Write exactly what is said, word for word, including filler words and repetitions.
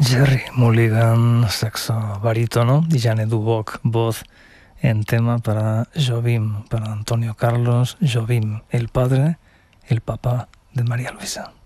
Jerry Mulligan, saxo barítono, y Janet Duboc, voz en tema para Jobim, para Antonio Carlos Jobim, el padre, el papá de María Luisa.